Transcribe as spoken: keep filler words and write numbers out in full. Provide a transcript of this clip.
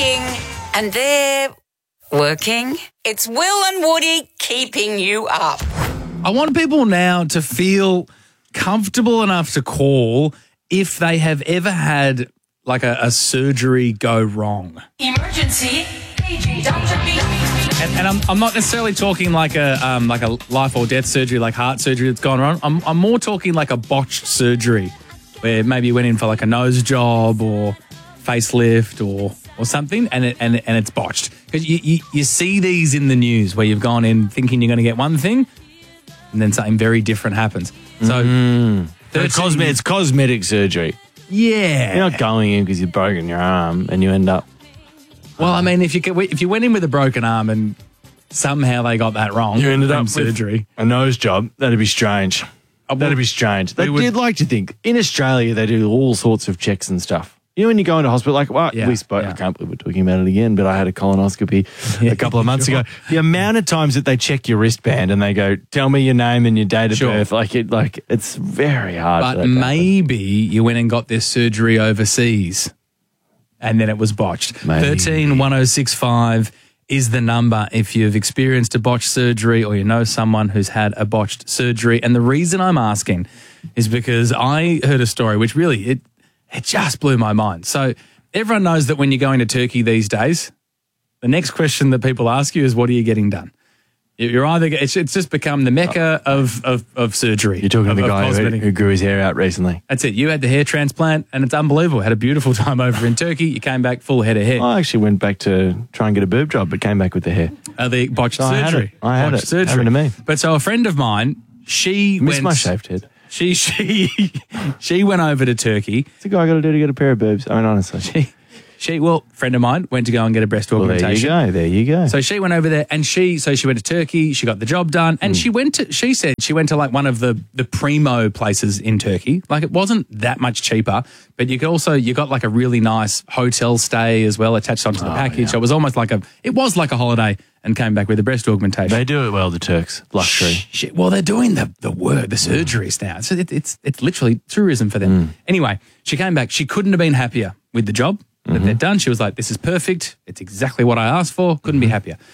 working, and they're working. It's Will and Woody keeping you up. I want people now to feel comfortable enough to call if they have ever had like a, a surgery go wrong. Emergency, P G Doctor B. And, and I'm, I'm not necessarily talking like a um, like a life or death surgery, like heart surgery that's gone wrong. I'm, I'm more talking like a botched surgery where maybe you went in for like a nose job or facelift or or something, and it, and and it's botched. Because you, you you see these in the news where you've gone in thinking you're going to get one thing, and then something very different happens. So mm. it's, cosme- it's cosmetic surgery. Yeah, you're not going in because you've broken your arm and you end up. Well, I mean, if you get, if you went in with a broken arm and somehow they got that wrong, you ended up surgery, with a nose job, that'd be strange. Uh, that'd be strange. They, would, you'd like to think in Australia they do all sorts of checks and stuff. You know, when you go into hospital, like, well, yeah, we spoke, yeah. I can't believe we're talking about it again, but I had a colonoscopy a couple of months sure. ago. The amount of times that they check your wristband and they go, tell me your name and your date of sure. birth, like it, like it's very hard. But maybe you went and got this surgery overseas and then it was botched. Maybe. thirteen one oh six five is the number if you've experienced a botched surgery or you know someone who's had a botched surgery. And the reason I'm asking is because I heard a story which really, it It just blew my mind. So everyone knows that when you're going to Turkey these days, the next question that people ask you is, what are you getting done? You're either, it's, it's just become the mecca of, of, of surgery. You're talking of, to the guy who, cosmetic. who grew his hair out recently. That's it. You had the hair transplant and it's unbelievable. Had a beautiful time over in Turkey. You came back full head of hair. I actually went back to try and get a boob job, but came back with the hair. Uh, the botched So I had surgery. it. I had botched it. surgery. Happened to me. But so a friend of mine, she Miss went... my shaved head. She, she, she went over to Turkey. What's the guy got to do to get a pair of boobs? I mean, honestly. She, she, well, friend of mine went to go and get a breast Well, augmentation. there you go. There you go. So she went over there and she, so she went to Turkey, she got the job done and mm. she went to, she said she went to like one of the, the primo places in Turkey. Like it wasn't that much cheaper, but you could also, you got like a really nice hotel stay as well attached onto the oh, package. Yeah. So it was almost like a, it was like a holiday and came back with a breast augmentation. They do it well, the Turks. Luxury. Shh, well, they're doing the, the work, the surgeries now. So it, it's, it's literally tourism for them. Mm. Anyway, she came back. She couldn't have been happier with the job that mm-hmm. they'd done. She was like, this is perfect. It's exactly what I asked for. Couldn't mm-hmm. be happier.